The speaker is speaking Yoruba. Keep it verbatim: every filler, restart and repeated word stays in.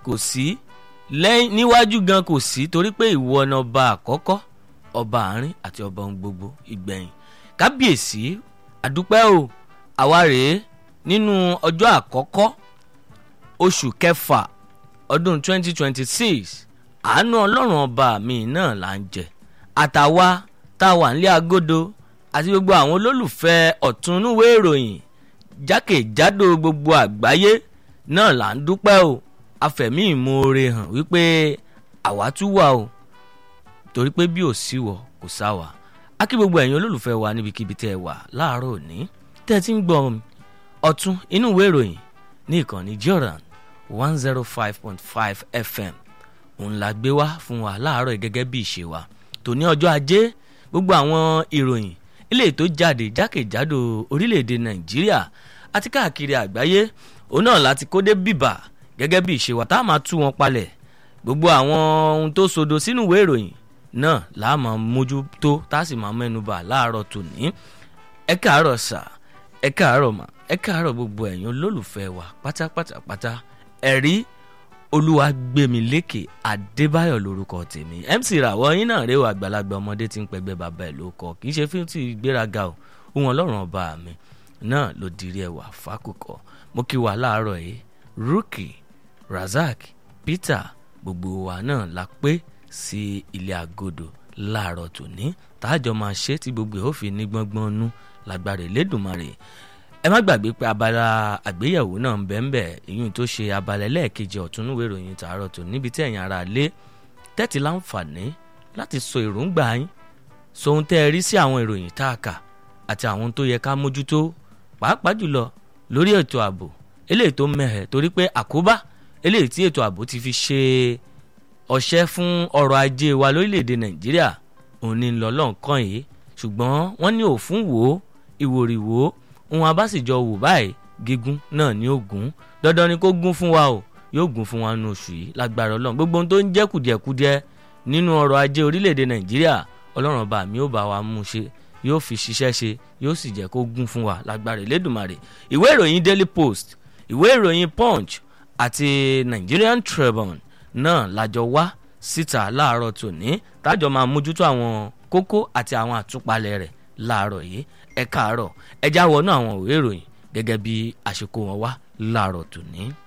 kò sí lẹ́yìn níwájú gan kò sí torí pé ìwọ ni ọba àkọ́kọ́ ọba àárín àti ọba ohun gbogbo ìgbẹ̀yìn. kábíyèsí àdúpẹ́ o àwa rèé nínú ọjọ́ àkọ́kọ́ oṣù kẹfà ọdún twenty twenty-six àánú ọlọ́run ọba mi náà là ń jẹ àtàwa tá a wà nílé agodo àti gbogbo àwọn olólùfẹ́ ọ̀túnúwé ìròyìn jákèjádò gbogbo àgbáyé náà là ń dúpẹ́ o afẹ̀mí ìmoore hàn wípé àwa tún wà o torí pé bí ò sí wọ kò sá wa. a kí gbogbo ẹ̀yin olólùfẹ́ wa níbikíbi tẹ́ ẹ wà láàárọ̀ òní tẹ́ ẹ ti ń gbọ́ ọ̀tún inú ìwé ìròyìn ní ìkànnì Jordan one zero five point five F M òun la gbé wá fún wa láàárọ̀ gẹ́gẹ́ bí ìṣe wa tòní ọjọ́ ajé gbogbo àwọn ìròyìn ilé tó jáde jákèjádò orílẹ̀-èdè Nàìjíríà àti káàkiri àgbáyé òun náà láti kó dé bìbà gẹ́gẹ́ bí ìṣe wa tá a máa tú wọn palẹ̀ gbogbo àwọn ohun tó sodo sínú ìwé ìròyìn náà là á máa mójútó tá a sì máa mẹ́nubà láàárọ̀ tòní. ẹ káàárọ̀ sà ẹ káàárọ̀ mà ẹ káàárọ̀ gbogbo ẹ̀yin olólùfẹ́ wa pátápátápátá ẹ̀rí Olúwagbémilékè Adébáyọ̀ lórúkọ tèmi M C Ràwọ̀ yín náà rèé àgbàlagbà ọmọdé tí ń pẹgbẹ́ bàbá ẹ̀ ló kọ kì í ṣe fíìmù tí gbéraga o ohun Ọlọ́run ọba mi náà ló dirí ẹwà fákòkò mo kí wa láàárọ̀ yìí Rookie Razak Peter gbogbo wa náà la pé sí ilé agodo láàárọ̀ tòní táàjọ máa ṣe tí gbogbo ẹ̀ ó fi ní gbọ́ngbọ́n nú lágbára Elédùmarè. ẹ má gbàgbé pé abala àgbéyẹ̀wò náà ń bẹ ń bẹ ìyún tó ṣe abala ẹlẹ́ẹ̀kejì ọ̀túnúwé ìròyìn tààrọ̀ tó níbi tí ẹ̀yin ará lé tẹ́tí láǹfààní láti sọ èròǹgbà yín sọ ohun tẹ́ ẹ rí sí àwọn ìròyìn tá a kà àti àwọn tó yẹ ká mójútó pàápàá jùlọ lórí ètò ààbò eléyìí tó mẹ́hẹ̀ torí pé àkóbá eléyìí tí ètò ààbò ti fi ṣe ọṣẹ́ fún ọrọ̀ ajé wa lórílẹ̀‐èdè Nàìjíríà òun ni lọ́lọ́ǹkan yìí ṣùgbọ́n wọ́n ní òfún wò ó ìwòrìwò ohun abásìjọ wò báyìí gígùn náà ní ògùn dandan ni kó gún fún wa o yóò gún fún wa nínú oṣù yìí lágbára Ọlọ́run gbogbo ohun tó ń jẹ́ kùdìẹ̀kudiẹ nínú ọrọ̀ ajé orílẹ̀‐èdè Nàìjíríà Ọlọ́run ọba mi ó bá wa mú ṣe yóò fi ṣiṣẹ́ ṣe yóò sì jẹ́ kó gún fún wa lágbára Elédùmarè. ìwé ìròyìn Daily Post ìwé ìròyìn Punch àti Nigerian Tribune náà lájọ wá síta láàárọ̀ tòní tájọ máa mójútó àwọn kókó àti àwọn àtúpalẹ̀ rẹ̀ láàárọ̀ yìí ẹ káàárọ̀ ẹ já wọnú àwọn ìwé ìròyìn gẹ́gẹ́ bí àṣekò wọn wá láàárọ̀ tòní.